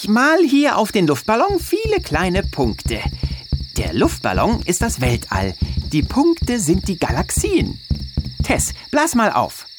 Ich mal hier auf den Luftballon viele kleine Punkte. Der Luftballon ist das Weltall. Die Punkte sind die Galaxien. Tess, blas mal auf.